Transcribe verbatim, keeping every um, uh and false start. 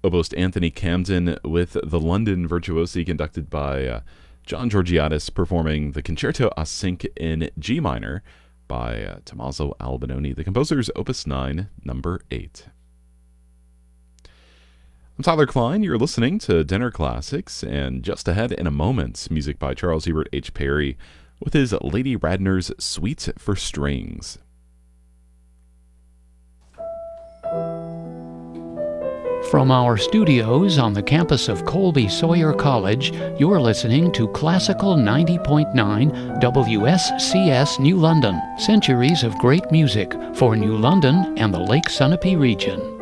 oboist Anthony Camden with the London Virtuosi conducted by uh, John Georgiadis, performing the Concerto a Cinque in G minor by uh, Tommaso Albinoni, the composer's Opus nine, number eight. I'm Tyler Klein. You're listening to Dinner Classics, and just ahead in a moment, music by Charles Hebert H. Perry with his Lady Radnor's Suite for Strings. From our studios on the campus of Colby Sawyer College, you're listening to Classical ninety point nine W S C S New London, centuries of great music for New London and the Lake Sunapee region.